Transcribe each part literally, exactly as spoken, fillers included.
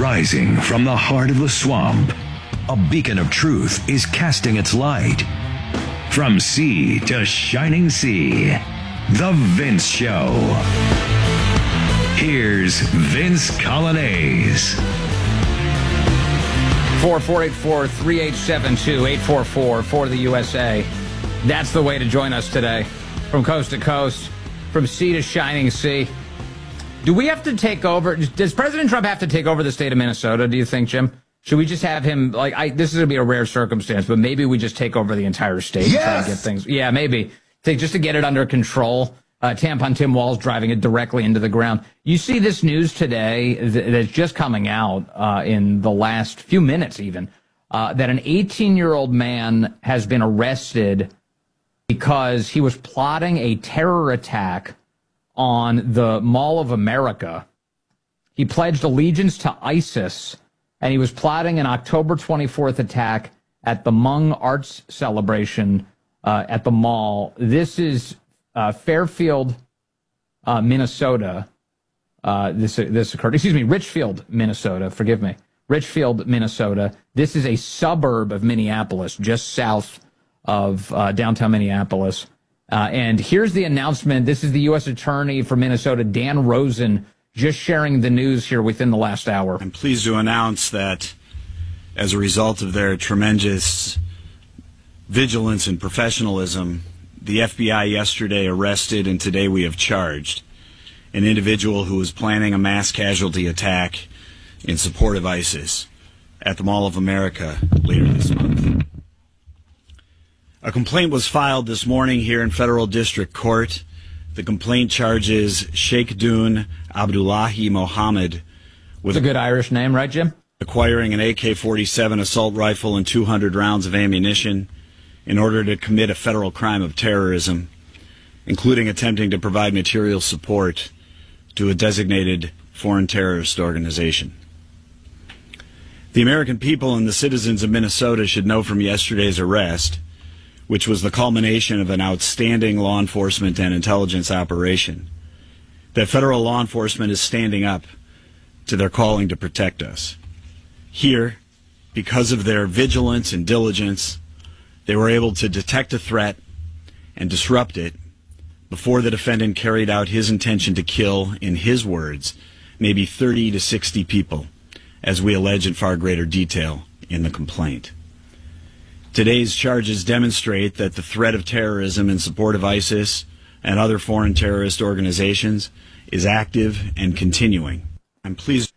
Rising from the heart of the swamp, a beacon of truth is casting its light. From sea to shining sea, The Vince Show. Here's Vince Coglianese. four four eight four, three eight seven two, eight four four for the U S A. That's the way to join us today. From coast to coast, from sea to shining sea. Do we have to take over? Does President Trump have to take over the state of Minnesota, do you think, Jim? Should we just have him, like, I, this is going to be a rare circumstance, but maybe we just take over the entire state yes! and try to get things. Yeah, maybe. Take, just to get it under control. Uh, Tampon Tim Walz driving it directly into the ground. You see this news today th- that's just coming out uh, in the last few minutes even, uh, that an eighteen-year-old man has been arrested because he was plotting a terror attack on the Mall of America. He pledged allegiance to ISIS, and he was plotting an October twenty-fourth attack at the Hmong Arts Celebration uh, at the mall. This is uh, Fairfield, uh, Minnesota. Uh, this this occurred. Excuse me, Richfield, Minnesota. Forgive me, Richfield, Minnesota. This is a suburb of Minneapolis, just south of uh, downtown Minneapolis. Uh, and here's the announcement. This is the U S Attorney for Minnesota, Dan Rosen, just sharing the news here within the last hour. I'm pleased to announce that as a result of their tremendous vigilance and professionalism, the F B I yesterday arrested and today we have charged an individual who was planning a mass casualty attack in support of ISIS at the Mall of America later this month. A complaint was filed this morning here in Federal District Court. The complaint charges Sheikh Dun Abdullahi Mohammed with That's a good Irish name, right, Jim? Acquiring an A K forty-seven assault rifle and two hundred rounds of ammunition in order to commit a federal crime of terrorism, including attempting to provide material support to a designated foreign terrorist organization. The American people and the citizens of Minnesota should know from yesterday's arrest, which was the culmination of an outstanding law enforcement and intelligence operation, that federal law enforcement is standing up to their calling to protect us. Here, because of their vigilance and diligence, they were able to detect a threat and disrupt it before the defendant carried out his intention to kill, in his words, maybe thirty to sixty people, as we allege in far greater detail in the complaint. Today's charges demonstrate that the threat of terrorism in support of ISIS and other foreign terrorist organizations is active and continuing. I'm pleased.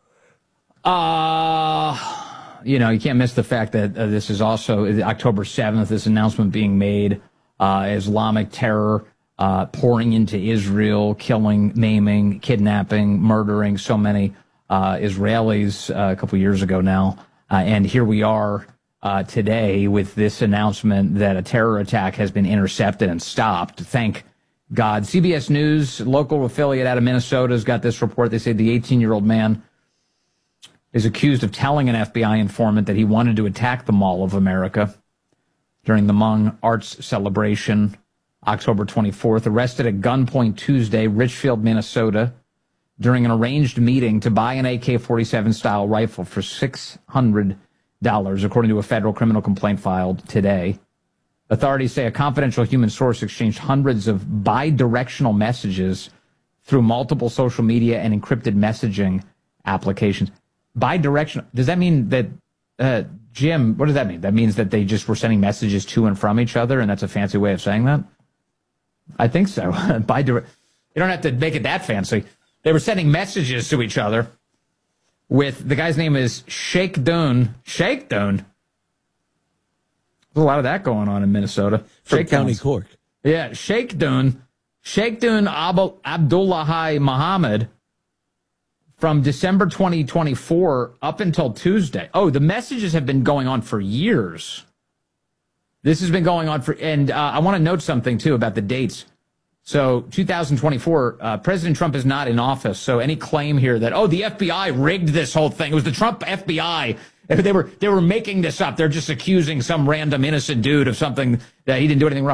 Uh, you know, you can't miss the fact that uh, this is also October seventh, this announcement being made, uh, Islamic terror uh, pouring into Israel, killing, maiming, kidnapping, murdering so many uh, Israelis uh, a couple years ago now. Uh, and here we are Uh, today with this announcement that a terror attack has been intercepted and stopped. Thank God. C B S News, local affiliate out of Minnesota, has got this report. They say the eighteen-year-old man is accused of telling an F B I informant that he wanted to attack the Mall of America during the Hmong Arts Celebration, October twenty-fourth. Arrested at gunpoint Tuesday, Richfield, Minnesota, during an arranged meeting to buy an A K forty-seven style rifle for six hundred dollars, according to a federal criminal complaint filed today. Authorities say a confidential human source exchanged hundreds of bi-directional messages through multiple social media and encrypted messaging applications. Bi-directional, does that mean that, uh, Jim, what does that mean? That means that they just were sending messages to and from each other, and that's a fancy way of saying that? I think so. Bi-direct. You don't have to make it that fancy. They were sending messages to each other. With the guy's name is Sheikh Dun. Sheikh Dun. There's a lot of that going on in Minnesota. From County Cork. Yeah, Sheikh Dun. Sheikh Dun Ab- Abdullahi Mohammed from December twenty twenty-four up until Tuesday. Oh, the messages have been going on for years. This has been going on for, and uh, I want to note something too about the dates. So two thousand twenty-four, uh, President Trump is not in office. So any claim here that, oh, the F B I rigged this whole thing. It was the Trump F B I. They were they were making this up. They're just accusing some random innocent dude of something that he didn't do anything wrong.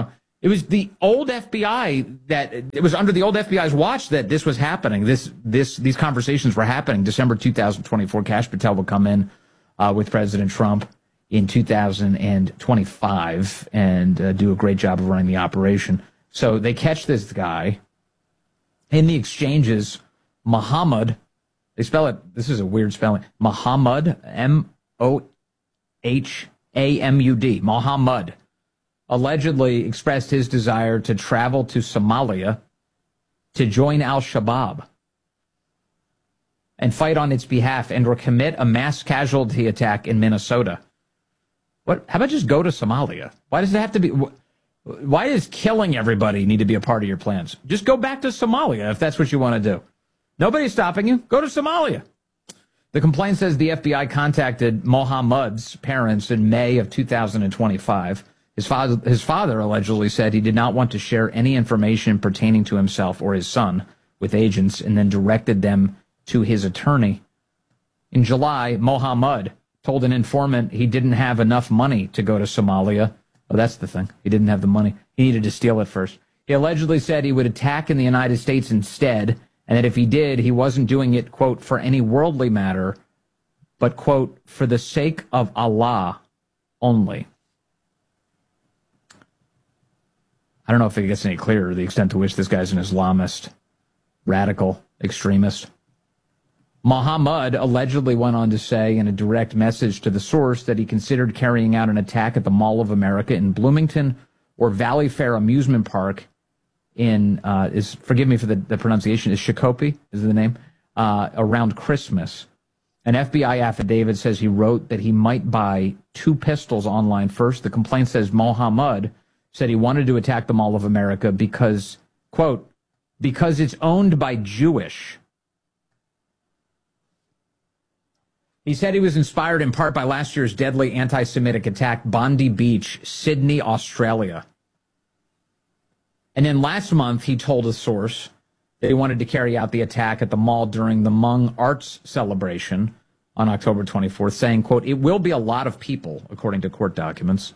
It was the old F B I that it was under the old F B I's watch that this was happening. This, this, these conversations were happening. December two thousand twenty-four, Kash Patel will come in uh, with President Trump in two thousand twenty-five and uh, do a great job of running the operation. So they catch this guy in the exchanges. Mohammed, they spell it, this is a weird spelling, Mohammed, M O H A M U D, Mohammed, allegedly expressed his desire to travel to Somalia to join al-Shabaab and fight on its behalf and or commit a mass casualty attack in Minnesota. What? How about just go to Somalia? Why does it have to be... Why does killing everybody need to be a part of your plans? Just go back to Somalia if that's what you want to do. Nobody's stopping you. Go to Somalia. The complaint says the F B I contacted Mohammed's parents in May of two thousand twenty-five. His father, his father allegedly said he did not want to share any information pertaining to himself or his son with agents and then directed them to his attorney. In July, Mohammed told an informant he didn't have enough money to go to Somalia. Oh, that's the thing. He didn't have the money. He needed to steal it first. He allegedly said he would attack in the United States instead, and that if he did, he wasn't doing it, quote, for any worldly matter, but, quote, for the sake of Allah only. I don't know if it gets any clearer, the extent to which this guy's an Islamist, radical, extremist. Mohammed allegedly went on to say in a direct message to the source that he considered carrying out an attack at the Mall of America in Bloomington or Valley Fair Amusement Park in, uh, is forgive me for the, the pronunciation, is Shakopee, is the name, uh, around Christmas. An F B I affidavit says he wrote that he might buy two pistols online first. The complaint says Mohammed said he wanted to attack the Mall of America because, quote, because it's owned by Jewish. He said he was inspired in part by last year's deadly anti-Semitic attack, Bondi Beach, Sydney, Australia. And then last month, he told a source that he wanted to carry out the attack at the mall during the Hmong Arts celebration on October twenty-fourth, saying, quote, it will be a lot of people, according to court documents.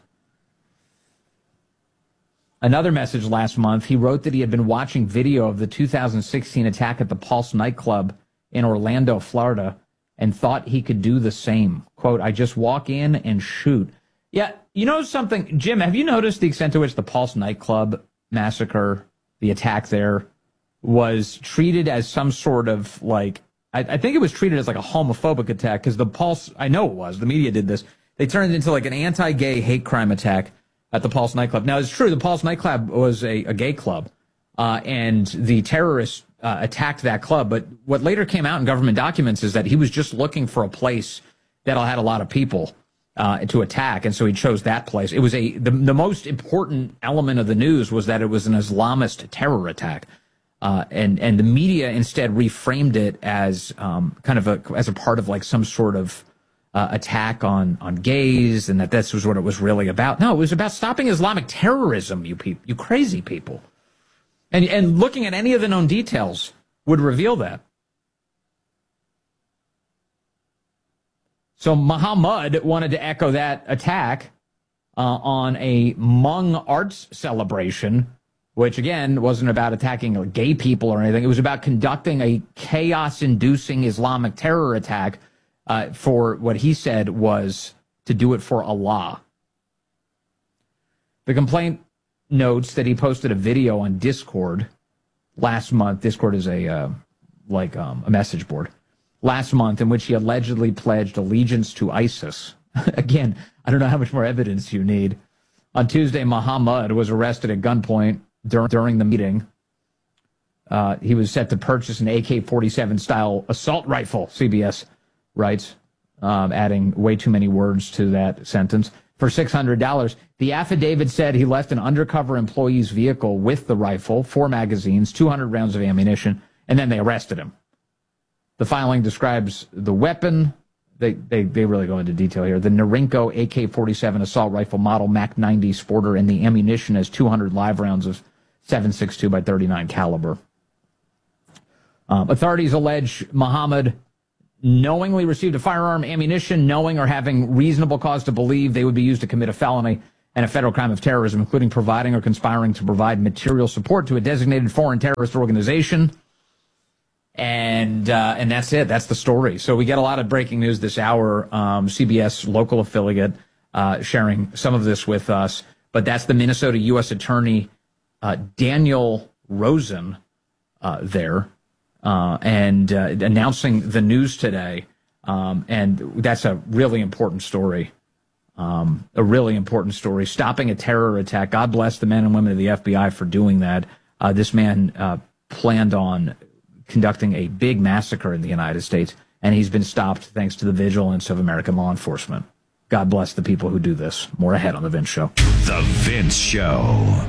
Another message last month, he wrote that he had been watching video of the two thousand sixteen attack at the Pulse nightclub in Orlando, Florida, and thought he could do the same. Quote, I just walk in and shoot. Yeah, you know something, Jim, have you noticed the extent to which the Pulse nightclub massacre, the attack there, was treated as some sort of, like, I, I think it was treated as like a homophobic attack, because the Pulse, I know it was, the media did this, they turned it into like an anti-gay hate crime attack at the Pulse nightclub. Now, it's true, the Pulse nightclub was a, a gay club, uh, and the terrorists uh, attacked that club, but what later came out in government documents is that he was just looking for a place that had a lot of people Uh, to attack, and so he chose that place. It was a the, the most important element of the news was that it was an Islamist terror attack, uh, and and the media instead reframed it as um, kind of a as a part of like some sort of uh, attack on on gays, and that this was what it was really about. No, it was about stopping Islamic terrorism. You people, you crazy people, and and looking at any of the known details would reveal that. So Muhammad wanted to echo that attack uh, on a Hmong Arts celebration, which, again, wasn't about attacking gay people or anything. It was about conducting a chaos-inducing Islamic terror attack uh, for what he said was to do it for Allah. The complaint notes that he posted a video on Discord last month. Discord is a uh, like um, a message board. Last month, in which he allegedly pledged allegiance to ISIS. Again, I don't know how much more evidence you need. On Tuesday, Muhammad was arrested at gunpoint dur- during the meeting. Uh, he was set to purchase an A K forty-seven style assault rifle, C B S writes, um, adding way too many words to that sentence, for six hundred dollars. The affidavit said he left an undercover employee's vehicle with the rifle, four magazines, two hundred rounds of ammunition, and then they arrested him. The filing describes the weapon. They, they, they really go into detail here. The Norinco A K forty-seven assault rifle model Mac ninety Sporter, and the ammunition has two hundred live rounds of seven six two by thirty-nine caliber. Um, authorities allege Muhammad knowingly received a firearm, ammunition, knowing or having reasonable cause to believe they would be used to commit a felony, and a federal crime of terrorism, including providing or conspiring to provide material support to a designated foreign terrorist organization. And uh, and that's it. That's the story. So we get a lot of breaking news this hour. Um, C B S local affiliate uh, sharing some of this with us. But that's the Minnesota U S Attorney uh, Daniel Rosen uh, there uh, and uh, announcing the news today. Um, and that's a really important story. Um, a really important story. Stopping a terror attack. God bless the men and women of the F B I for doing that. Uh, this man uh, planned on conducting a big massacre in the United States, and he's been stopped thanks to the vigilance of American law enforcement. God bless the people who do this. More ahead on The Vince Show. The Vince Show.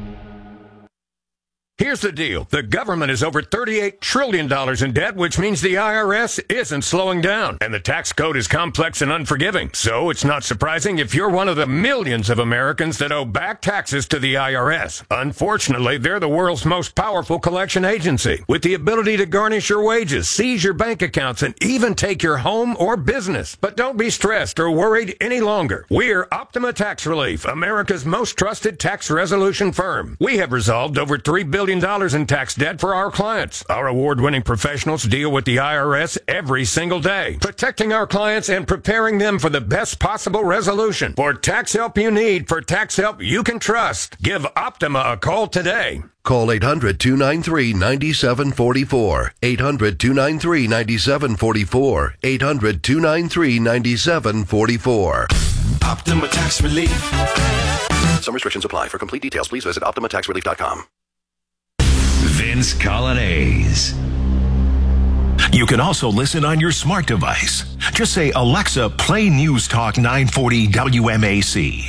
Here's the deal. The government is over thirty-eight trillion dollars in debt, which means the I R S isn't slowing down. And the tax code is complex and unforgiving. So it's not surprising if you're one of the millions of Americans that owe back taxes to the I R S. Unfortunately, they're the world's most powerful collection agency, with the ability to garnish your wages, seize your bank accounts, and even take your home or business. But don't be stressed or worried any longer. We're Optima Tax Relief, America's most trusted tax resolution firm. We have resolved over three billion dollars in tax debt for our clients. Our award-winning professionals deal with the I R S every single day, protecting our clients and preparing them for the best possible resolution. For tax help you need, for tax help you can trust, give Optima a call today. Call eight hundred, two nine three, nine seven four four. eight hundred, two nine three, nine seven four four. eight hundred, two nine three, nine seven four four. Optima Tax Relief. Some restrictions apply. For complete details, please visit optima tax relief dot com. Vince Colonnese. You can also listen on your smart device. Just say, Alexa, play News Talk nine forty W M A C.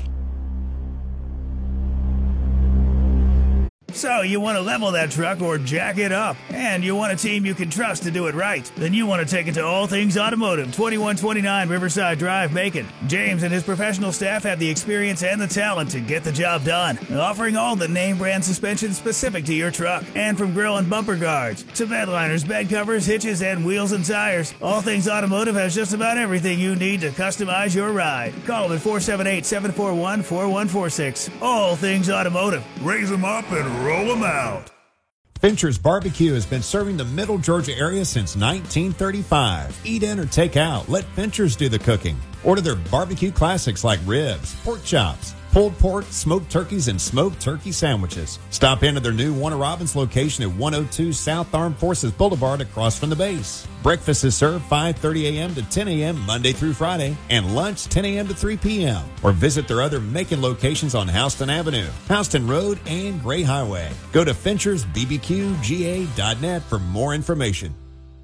So you want to level that truck or jack it up, and you want a team you can trust to do it right. Then you want to take it to All Things Automotive, twenty-one twenty-nine Riverside Drive, Macon. James and his professional staff have the experience and the talent to get the job done, offering all the name brand suspension specific to your truck. And from grill and bumper guards to bed liners, bed covers, hitches, and wheels and tires, All Things Automotive has just about everything you need to customize your ride. Call them at four seven eight, seven four one, four one four six. All Things Automotive. Raise them up and roll them out. Fincher's Barbecue has been serving the Middle Georgia area since nineteen thirty-five. Eat in or take out. Let Fincher's do the cooking. Order their barbecue classics like ribs, pork chops, pulled pork, smoked turkeys, and smoked turkey sandwiches. Stop into their new Warner Robins location at one oh two South Armed Forces Boulevard across from the base. Breakfast is served five thirty a.m. to ten a.m. Monday through Friday, and lunch ten a.m. to three p.m. Or visit their other Macon locations on Houston Avenue, Houston Road, and Gray Highway. Go to Finchers B B Q G A dot net for more information.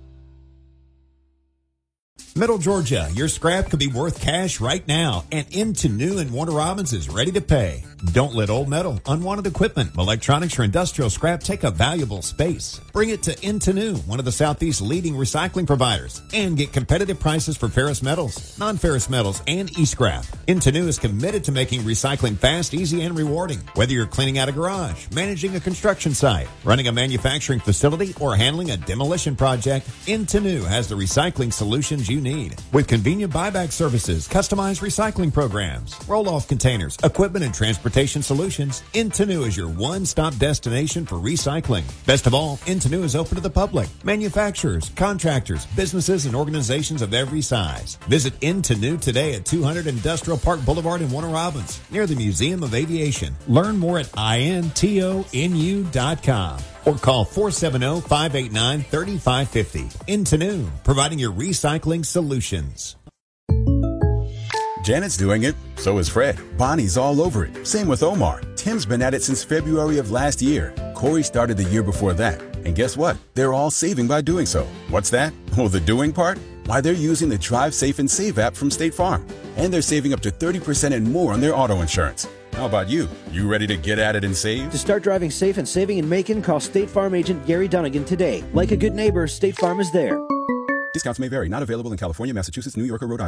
Middle Georgia, your scrap could be worth cash right now, and Into New and Warner Robins is ready to pay. Don't let old metal, unwanted equipment, electronics, or industrial scrap take up valuable space. Bring it to Into New, one of the Southeast's leading recycling providers, and get competitive prices for ferrous metals, non-ferrous metals, and e-scrap. Into New is committed to making recycling fast, easy, and rewarding. Whether you're cleaning out a garage, managing a construction site, running a manufacturing facility, or handling a demolition project, Into New has the recycling solutions you need. With convenient buyback services, customized recycling programs, roll-off containers, equipment, and transportation solutions, Into New is your one-stop destination for recycling. Best of all, Into New is open to the public, manufacturers, contractors, businesses, and organizations of every size. Visit Into New today at two hundred Industrial Park Boulevard in Warner Robins, near the Museum of Aviation. Learn more at intonu dot com. Or call four seven zero, five eight nine, three five five zero. Into New, providing your recycling solutions. Janet's doing it, so is Fred. Bonnie's all over it. Same with Omar. Tim's been at it since February of last year. Corey started the year before that. And guess what? They're all saving by doing so. What's that? Oh, the doing part? Why, they're using the Drive Safe and Save app from State Farm. And they're saving up to thirty percent and more on their auto insurance. How about you? You ready to get at it and save? To start driving safe and saving in Macon, call State Farm agent Gary Dunnigan today. Like a good neighbor, State Farm is there. Discounts may vary. Not available in California, Massachusetts, New York, or Rhode Island.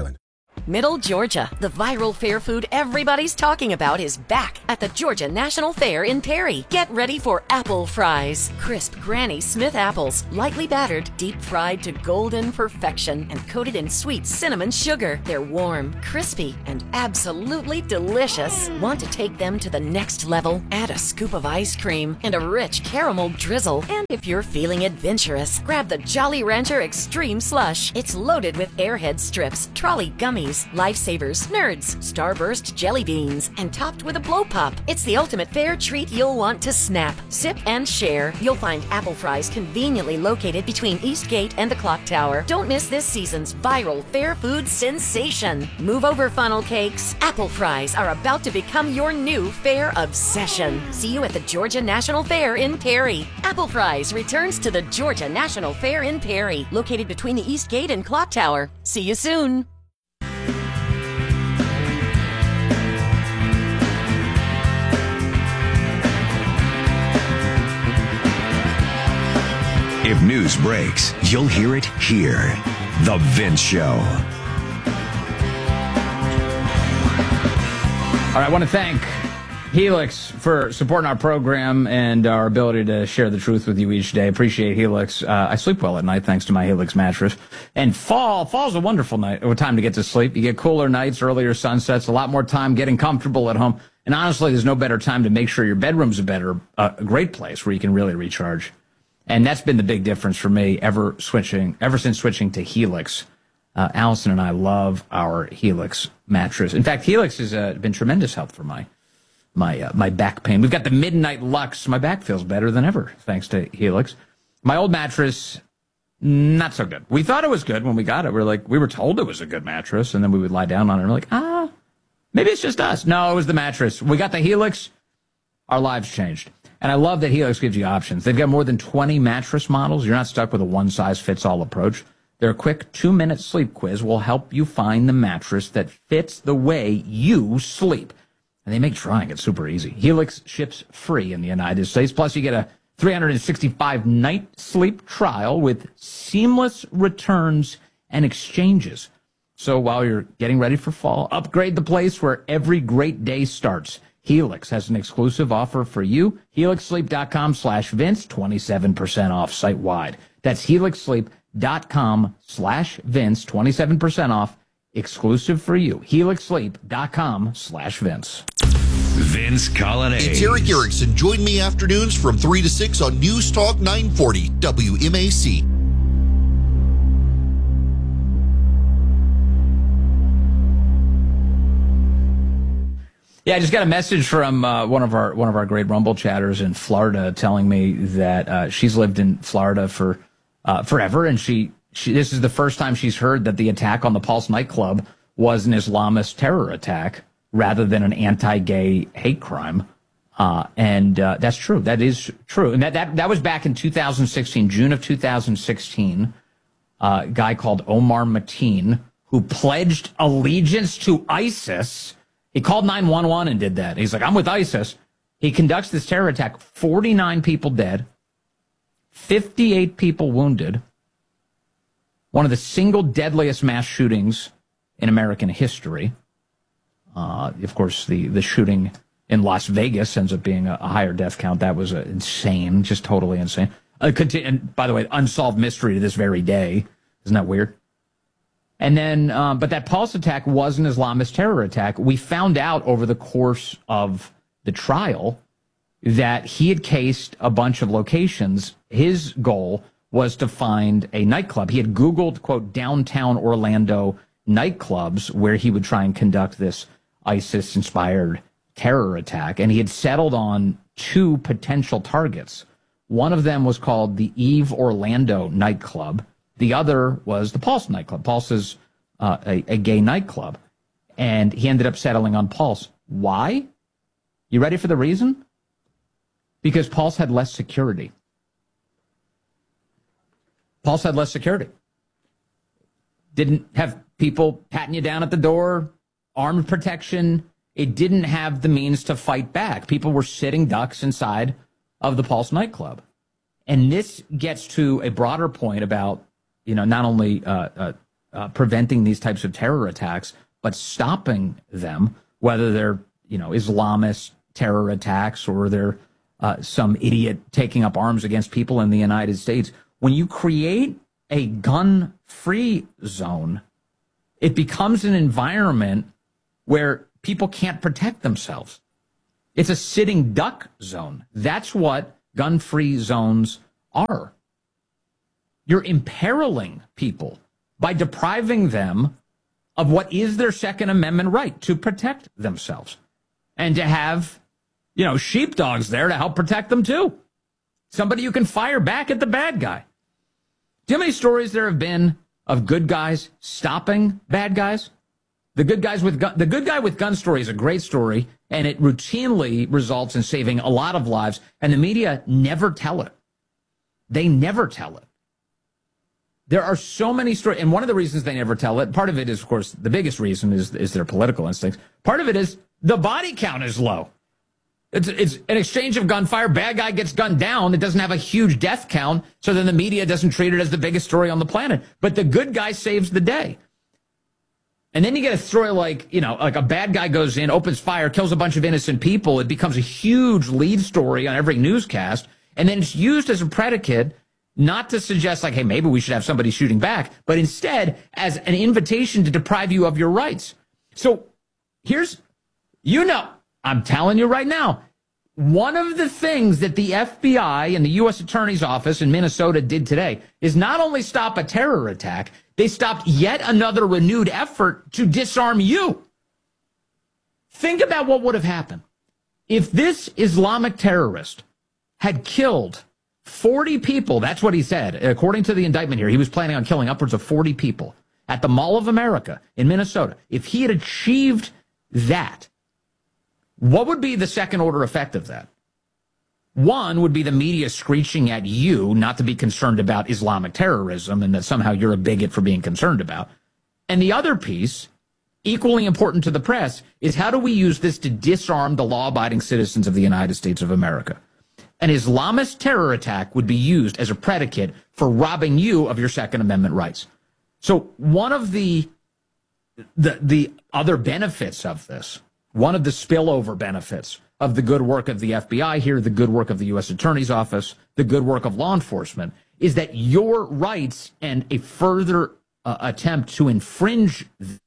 Middle Georgia, the viral fair food everybody's talking about, is back at the Georgia National Fair in Perry. Get ready for apple fries. Crisp Granny Smith apples, lightly battered, deep fried to golden perfection, and coated in sweet cinnamon sugar. They're warm, crispy, and absolutely delicious. Want to take them to the next level? Add a scoop of ice cream and a rich caramel drizzle. And if you're feeling adventurous, grab the Jolly Rancher Extreme Slush. It's loaded with Airhead strips, trolley gummies, Lifesavers, Nerds, Starburst jelly beans, and topped with a blow pop. It's the ultimate fair treat you'll want to snap, sip, and share. You'll find apple fries conveniently located between Eastgate and the Clock Tower. Don't miss this season's viral fair food sensation. Move over, funnel cakes. Apple fries are about to become your new fair obsession. See you at the Georgia National Fair in Perry. Apple Fries returns to the Georgia National Fair in Perry, located between the Eastgate and Clock Tower. See you soon. If news breaks, you'll hear it here. The Vince Show. All right, I want to thank Helix for supporting our program and our ability to share the truth with you each day. Appreciate Helix. Uh, I sleep well at night thanks to my Helix mattress. And fall, fall's a wonderful night, a time to get to sleep. You get cooler nights, earlier sunsets, a lot more time getting comfortable at home. And honestly, there's no better time to make sure your bedroom's a better, uh, a great place where you can really recharge. And that's been the big difference for me ever switching, ever since switching to Helix. Uh, Allison and I love our Helix mattress. In fact, Helix has uh, been tremendous help for my my uh, my back pain. We've got the Midnight Lux. My back feels better than ever thanks to Helix. My old mattress, not so good. We thought it was good when we got it. We were like, we were told it was a good mattress, and then we would lie down on it and we're like, ah, maybe it's just us. No, it was the mattress. We got the Helix. Our lives changed. And I love that Helix gives you options. They've got more than twenty mattress models. You're not stuck with a one-size-fits-all approach. Their quick two-minute sleep quiz will help you find the mattress that fits the way you sleep. And they make trying it super easy. Helix ships free in the United States. Plus, you get a three hundred sixty-five night sleep trial with seamless returns and exchanges. So while you're getting ready for fall, upgrade the place where every great day starts. Helix has an exclusive offer for you. HelixSleep.com slash Vince, twenty-seven percent off site-wide. That's HelixSleep.com slash Vince, twenty-seven percent off, exclusive for you. HelixSleep.com slash Vince. Vince Colonnade. It's Eric Erickson. Join me afternoons from three to six on News Talk nine forty W M A C. Yeah, I just got a message from uh, one of our one of our great Rumble chatters in Florida telling me that uh, she's lived in Florida for uh, forever, and she, she this is the first time she's heard that the attack on the Pulse nightclub was an Islamist terror attack rather than an anti-gay hate crime. Uh, and uh, that's true. That is true. And that, that, that was back in two thousand sixteen, June of two thousand sixteen. Uh, a guy called Omar Mateen, who pledged allegiance to ISIS. He called nine one one and did that. He's like, I'm with ISIS. He conducts this terror attack, forty-nine people dead, fifty-eight people wounded, one of the single deadliest mass shootings in American history. Uh, of course, the, the shooting in Las Vegas ends up being a, a higher death count. That was uh, insane, just totally insane. Uh, continue, and by the way, unsolved mystery to this very day. Isn't that weird? And then, um, but that Pulse attack was an Islamist terror attack. We found out over the course of the trial that he had cased a bunch of locations. His goal was to find a nightclub. He had Googled, quote, downtown Orlando nightclubs where he would try and conduct this ISIS-inspired terror attack. And he had settled on two potential targets. One of them was called the Eve Orlando nightclub. The other was the Pulse nightclub. Pulse is uh, a, a gay nightclub. And he ended up settling on Pulse. Why? You ready for the reason? Because Pulse had less security. Pulse had less security. Didn't have people patting you down at the door, armed protection. It didn't have the means to fight back. People were sitting ducks inside of the Pulse nightclub. And this gets to a broader point about, you know, not only uh, uh, uh, preventing these types of terror attacks, but stopping them, whether they're, you know, Islamist terror attacks or they're uh, some idiot taking up arms against people in the United States. When you create a gun-free zone, it becomes an environment where people can't protect themselves. It's a sitting duck zone. That's what gun-free zones are. You're imperiling people by depriving them of what is their Second Amendment right to protect themselves and to have, you know, sheepdogs there to help protect them too. Somebody you can fire back at the bad guy. Do you know how many stories there have been of good guys stopping bad guys? The good guys with gun, the good guy with gun story is a great story, and it routinely results in saving a lot of lives, and the media never tell it. They never tell it. There are so many stories, and one of the reasons they never tell it, part of it is, of course, the biggest reason is, is their political instincts. Part of it is the body count is low. It's, it's an exchange of gunfire. Bad guy gets gunned down. It doesn't have a huge death count, so then the media doesn't treat it as the biggest story on the planet. But the good guy saves the day. And then you get a story like, you know, like a bad guy goes in, opens fire, kills a bunch of innocent people. It becomes a huge lead story on every newscast. And then it's used as a predicate, not to suggest like, hey, maybe we should have somebody shooting back, but instead as an invitation to deprive you of your rights. So here's, you know, I'm telling you right now, one of the things that the F B I and the U S Attorney's Office in Minnesota did today is not only stop a terror attack, they stopped yet another renewed effort to disarm you. Think about what would have happened if this Islamic terrorist had killed forty people. That's what he said. According to the indictment here, he was planning on killing upwards of forty people at the Mall of America in Minnesota. If he had achieved that, what would be the second order effect of that? One would be the media screeching at you not to be concerned about Islamic terrorism and that somehow you're a bigot for being concerned about. And the other piece, equally important to the press, is how do we use this to disarm the law-abiding citizens of the United States of America? An Islamist terror attack would be used as a predicate for robbing you of your Second Amendment rights. So one of the, the, the other benefits of this, one of the spillover benefits of the good work of the F B I here, the good work of the U S Attorney's Office, the good work of law enforcement, is that your rights and a further uh, attempt to infringe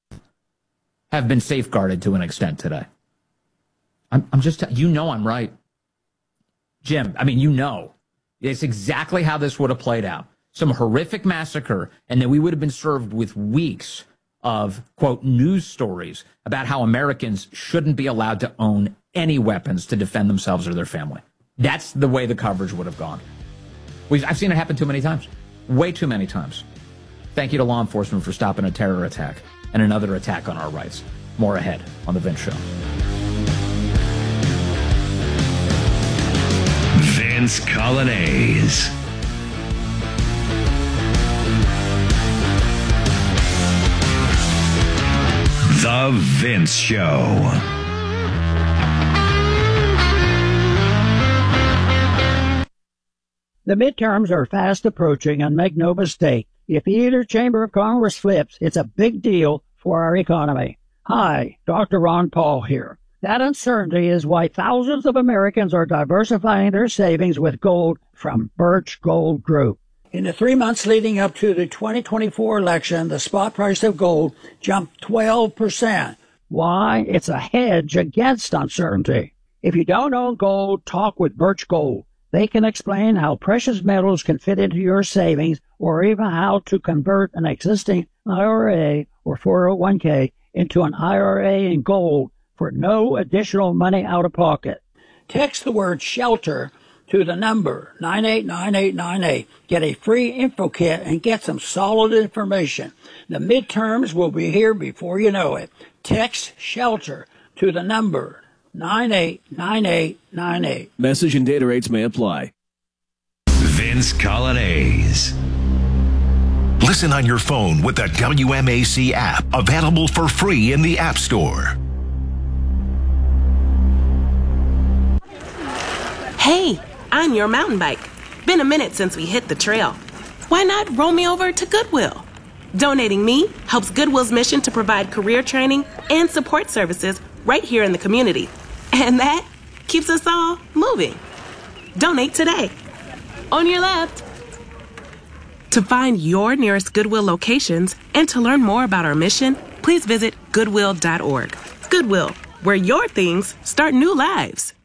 have been safeguarded to an extent today. I'm, I'm just, you know I'm right. Jim, I mean, you know, it's exactly how this would have played out. Some horrific massacre, and then we would have been served with weeks of, quote, news stories about how Americans shouldn't be allowed to own any weapons to defend themselves or their family. That's the way the coverage would have gone. We've, I've seen it happen too many times. Way too many times. Thank you to law enforcement for stopping a terror attack and another attack on our rights. More ahead on The Vince Show. Vince Coglianese. The Vince Show. The midterms are fast approaching, and make no mistake, if either chamber of Congress flips, it's a big deal for our economy. Hi, Doctor Ron Paul here. That uncertainty is why thousands of Americans are diversifying their savings with gold from Birch Gold Group. In the three months leading up to the twenty twenty-four election, the spot price of gold jumped twelve percent. Why? It's a hedge against uncertainty. If you don't own gold, talk with Birch Gold. They can explain how precious metals can fit into your savings, or even how to convert an existing I R A or four oh one k into an I R A in gold for no additional money out of pocket. Text the word SHELTER to the number nine eight nine eight nine eight. Get a free info kit and get some solid information. The midterms will be here before you know it. Text SHELTER to the number nine eight nine eight nine eight. Message and data rates may apply. Vince Coglianese. Listen on your phone with the W M A C app, available for free in the App Store. Hey, I'm your mountain bike. Been a minute since we hit the trail. Why not roll me over to Goodwill? Donating me helps Goodwill's mission to provide career training and support services right here in the community. And that keeps us all moving. Donate today. On your left. To find your nearest Goodwill locations and to learn more about our mission, please visit goodwill dot org. Goodwill, where your things start new lives.